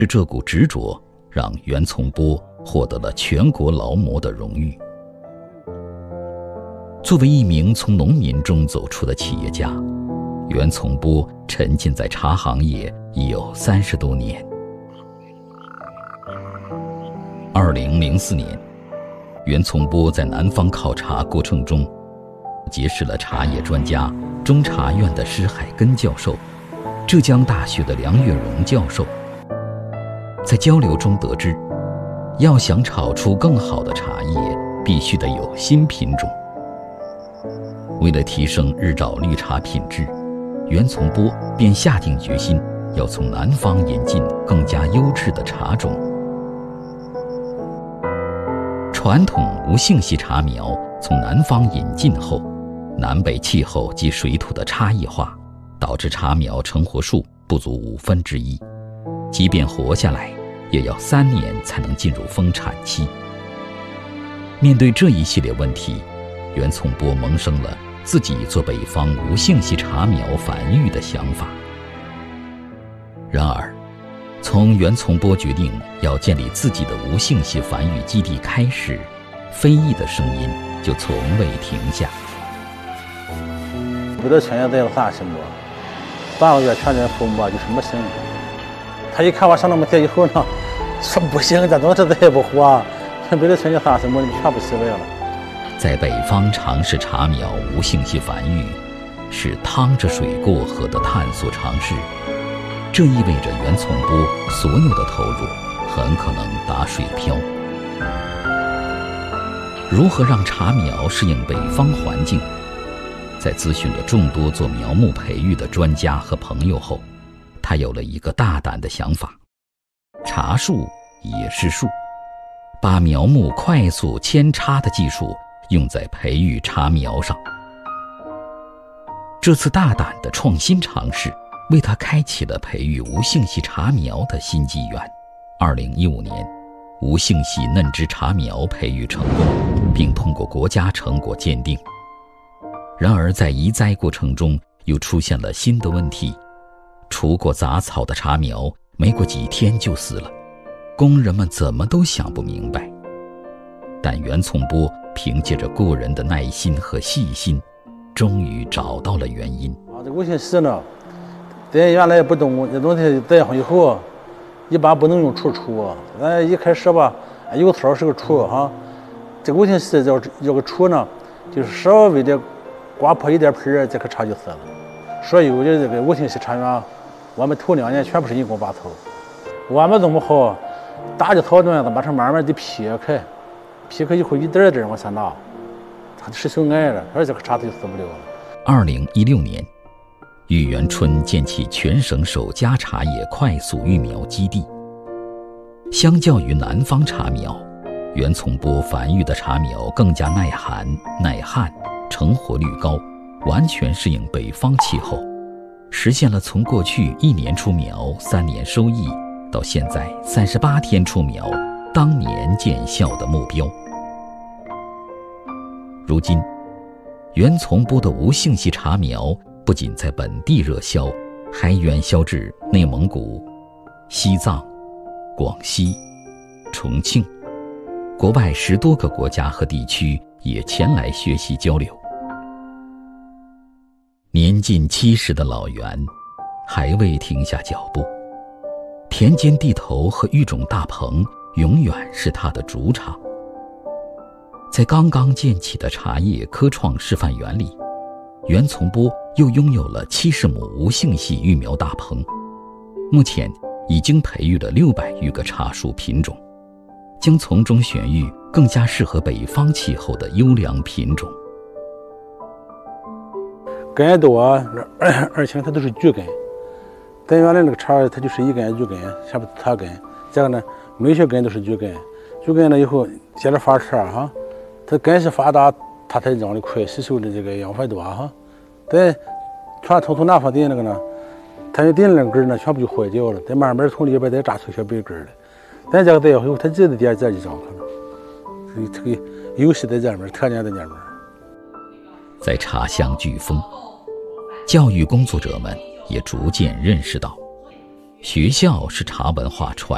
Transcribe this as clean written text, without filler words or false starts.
是这股执着让袁从波获得了全国劳模的荣誉。作为一名从农民中走出的企业家，袁从波沉浸在茶行业已有30多年。2004年，袁从波在南方考察过程中结识了茶叶专家中茶院的施海根教授、浙江大学的梁月荣教授。在交流中得知，要想炒出更好的茶叶，必须得有新品种。为了提升日照绿茶品质，袁从波便下定决心要从南方引进更加优质的茶种。传统无性系茶苗从南方引进后，南北气候及水土的差异化，导致茶苗成活数不足1/5，即便活下来，也要3年才能进入丰产期。面对这一系列问题，袁从波萌生了自己做北方无性系茶苗繁育的想法。然而，从袁从波决定要建立自己的无性系繁育基地开始，非议的声音就从未停下。 不知道全家在了啥心摸，8个月全在父母就什么行。他一看我上那么点以后呢，说不行，这东西再也不活，不知道全家啥心摸，全部洗完了。 在北方尝试茶苗无性系繁育，是趟着水过河的探索尝试，这意味着袁从波所有的投入很可能打水漂。如何让茶苗适应北方环境？在咨询了众多做苗木培育的专家和朋友后，他有了一个大胆的想法：茶树也是树，把苗木快速扦插的技术用在培育茶苗上。这次大胆的创新尝试为他开启了培育无性系茶苗的新纪元。2015年，无性系嫩枝茶苗培育成功，并通过国家成果鉴定。然而在移栽过程中又出现了新的问题，除过杂草的茶苗没过几天就死了，工人们怎么都想不明白。但袁从波凭借着过人的耐心和细心，终于找到了原因。 这无性系呢，咱原来也不懂，这东西栽上以后，一般不能用除除。咱一开始吧，有草是个除哈，这无性系要个除呢，就是稍微的刮破一点皮儿，这棵茶就死了。所以我觉得这个无性系茶园，我们头2年全部是人工拔草。我们弄不好，大的草段子把它慢慢的劈开以后一点点往下拿，它是小矮了，而这棵茶它就死不了了。 2016年，玉园春建起全省首家茶叶快速育苗基地。相较于南方茶苗，袁从波繁育的茶苗更加耐寒、耐旱，成活率高，完全适应北方气候，实现了从过去1年出苗3年收益，到现在38天出苗，当年见效的目标。如今，袁从波的无性系茶苗不仅在本地热销，还远销至内蒙古、西藏、广西、重庆，国外10多个国家和地区也前来学习交流。年近70的老袁还未停下脚步，田间地头和育种大棚永远是他的主场。在刚刚建起的茶叶科创示范园里，袁从波又拥有了70亩无性系育苗大棚，目前已经培育了600余个茶树品种，将从中选育更加适合北方气候的优良品种。 根多，而且它都是橘根。咱原来那个茶它就是一根橘根，下边插根，这个呢每些根都是橘根。橘根了以后接着发芽哈，它根是发达，它才长得快，吸收的这个养分多哈。咱传统从南方顶那个呢，它就顶那根呢全部就坏掉了，再慢慢从里边再扎出小白根来。咱这个再以后它直接点这就长可能，所以这个优势在这边，特点在这边。 在茶乡聚风，教育工作者们也逐渐认识到，学校是茶文化传